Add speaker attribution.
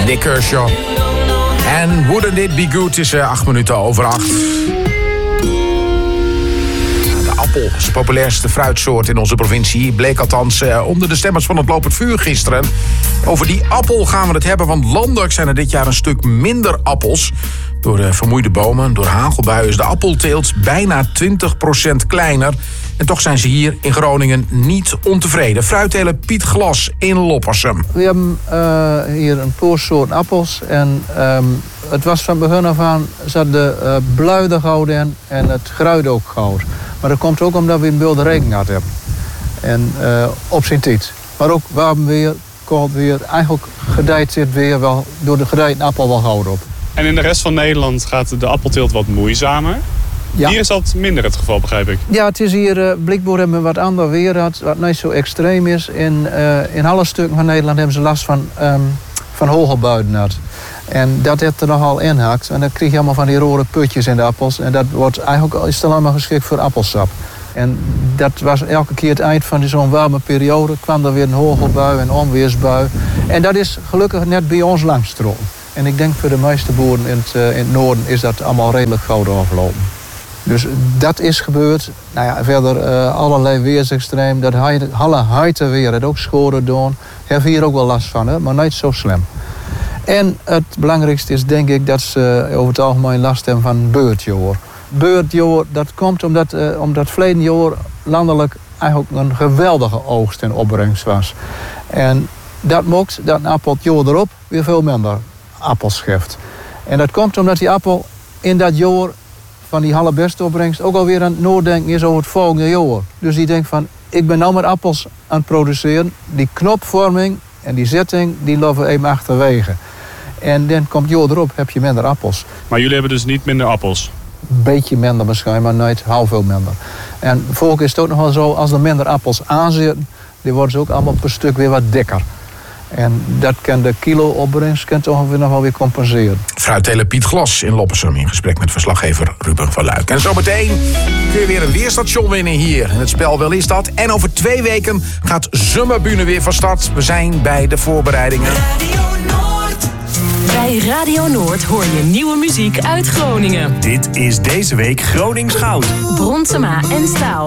Speaker 1: Nick Kershaw. En Wouldn't It Be Good is 8 minuten over 8. De appel is de populairste fruitsoort in onze provincie. Bleek althans onder de stemmers van het Lopend Vuur gisteren. Over die appel gaan we het hebben, want landelijk zijn er dit jaar een stuk minder appels. Door vermoeide bomen, door hagelbuien is de appelteelt bijna 20% kleiner. En toch zijn ze hier in Groningen niet ontevreden. Fruitteler Piet Glas in Loppersum.
Speaker 2: We hebben hier een paar soorten appels. En het was van begin af aan zat de blauw er goud in en het gruid ook goud. Maar dat komt ook omdat we een wilde regen gehad hebben. En op zijn tijd. Maar ook warm weer, koud weer. Eigenlijk gedijt zit weer wel door de gedijde appel wel goud op.
Speaker 3: En in de rest van Nederland gaat de appelteelt wat moeizamer.
Speaker 2: Ja.
Speaker 3: Hier is dat minder het geval, begrijp ik.
Speaker 2: Ja, het is hier, blijkbaar hebben we wat ander weer gehad, wat niet zo extreem is. In alle stukken van Nederland hebben ze last van hogelbuien gehad. En dat heeft er nogal inhakt. En dan krijg je allemaal van die rode putjes in de appels. En dat wordt eigenlijk is het allemaal geschikt voor appelsap. En dat was elke keer het eind van zo'n warme periode. Kwam er weer een hogelbui en onweersbui. En dat is gelukkig net bij ons langstroom. En ik denk voor de meeste boeren in het noorden is dat allemaal redelijk goud afgelopen. Dus dat is gebeurd. Nou ja, verder allerlei weersextreem. Dat alle heite weer het ook schoren doen. Hebben hier ook wel last van, hè? Maar niet zo slim. En het belangrijkste is denk ik dat ze over het algemeen last hebben van beurtjoor. Beurtjoor, dat komt omdat verleden jaar landelijk eigenlijk een geweldige oogst en opbrengst was. En dat maakt dat een appeltjoor erop weer veel minder appels geeft. En dat komt omdat die appel in dat jaar van die allerbeste opbrengst ook alweer aan het nadenken is over het volgende jaar. Dus die denkt van, ik ben nou met appels aan het produceren. Die knopvorming en die zetting, die lopen we even achterwege. En dan komt het jaar erop, heb je minder appels.
Speaker 3: Maar jullie hebben dus niet minder appels?
Speaker 2: Een beetje minder misschien, maar niet heel veel minder. En volgens is het ook nog wel zo, als er minder appels aanzitten, die worden ze ook allemaal per stuk weer wat dikker. En dat kan de kilo-opbrengst ongeveer nog wel weer compenseren.
Speaker 1: Fruitteler Piet Glas in Loppersum in gesprek met verslaggever Ruben van Luik. En zometeen kun je weer een weerstation winnen hier. En het spel Wel is dat. En over 2 weken gaat Zomerbühne weer van start. We zijn bij de voorbereidingen.
Speaker 4: Bij Radio Noord hoor je nieuwe muziek uit Groningen.
Speaker 5: Dit is deze week Gronings Goud.
Speaker 4: Bronsema en Staal.